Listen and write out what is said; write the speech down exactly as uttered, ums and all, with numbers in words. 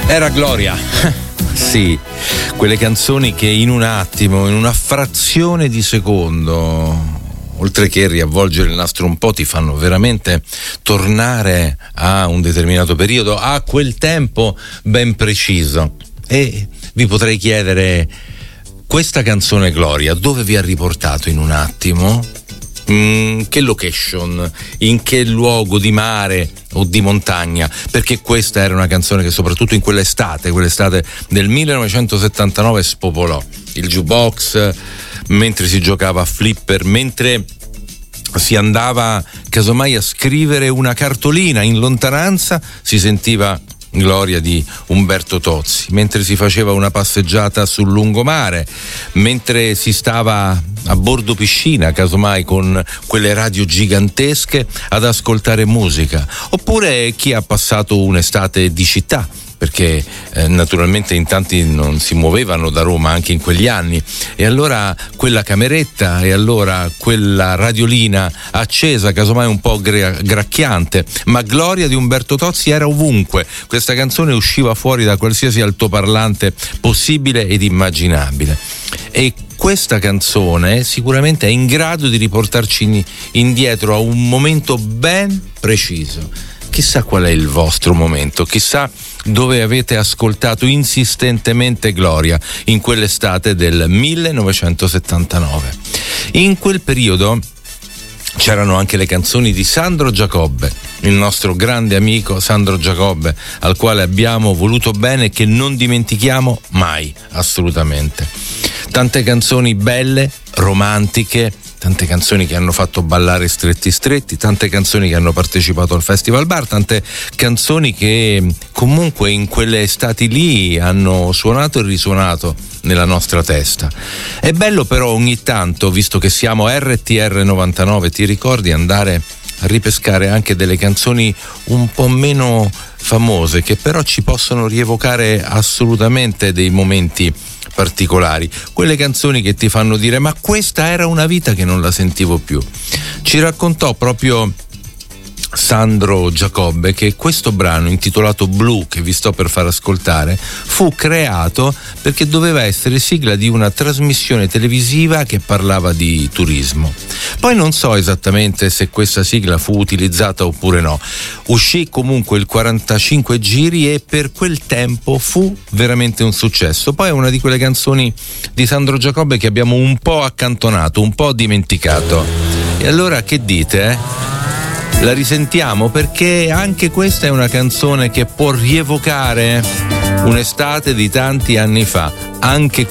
Era Gloria. Sì, quelle canzoni che in un attimo, in una frazione di secondo, oltre che riavvolgere il nastro un po', ti fanno veramente tornare a un determinato periodo, a quel tempo ben preciso. E vi potrei chiedere, questa canzone Gloria dove vi ha riportato in un attimo? Mm, che location, in che luogo di mare o di montagna? Perché questa era una canzone che soprattutto in quell'estate, quell'estate del millenovecentosettantanove spopolò il jukebox, mentre si giocava a flipper, mentre si andava casomai a scrivere una cartolina in lontananza, si sentiva Gloria di Umberto Tozzi, mentre si faceva una passeggiata sul lungomare, mentre si stava a bordo piscina, casomai con quelle radio gigantesche ad ascoltare musica, oppure chi ha passato un'estate di città, perché eh, naturalmente in tanti non si muovevano da Roma anche in quegli anni, e allora quella cameretta, e allora quella radiolina accesa, casomai un po' gra- gracchiante, ma Gloria di Umberto Tozzi era ovunque. Questa canzone usciva fuori da qualsiasi altoparlante possibile ed immaginabile, e questa canzone sicuramente è in grado di riportarci indietro a un momento ben preciso. Chissà qual è il vostro momento, chissà dove avete ascoltato insistentemente Gloria in quell'estate del millenovecentosettantanove. In quel periodo c'erano anche le canzoni di Sandro Giacobbe, il nostro grande amico Sandro Giacobbe, al quale abbiamo voluto bene e che non dimentichiamo mai, assolutamente. Tante canzoni belle, romantiche, tante canzoni che hanno fatto ballare stretti stretti, tante canzoni che hanno partecipato al Festival Bar, tante canzoni che comunque in quelle estati lì hanno suonato e risuonato nella nostra testa. È bello però ogni tanto, visto che siamo R T R novantanove, ti ricordi, andare a ripescare anche delle canzoni un po' meno famose, che però ci possono rievocare assolutamente dei momenti particolari, quelle canzoni che ti fanno dire ma questa era una vita che non la sentivo più. Ci raccontò proprio Sandro Giacobbe che questo brano intitolato Blu, che vi sto per far ascoltare, fu creato perché doveva essere sigla di una trasmissione televisiva che parlava di turismo. Poi non so esattamente se questa sigla fu utilizzata oppure no. Uscì comunque il quarantacinque giri e per quel tempo fu veramente un successo. Poi è una di quelle canzoni di Sandro Giacobbe che abbiamo un po' accantonato, un po' dimenticato. E allora che dite, eh? La risentiamo, perché anche questa è una canzone che può rievocare un'estate di tanti anni fa. Anche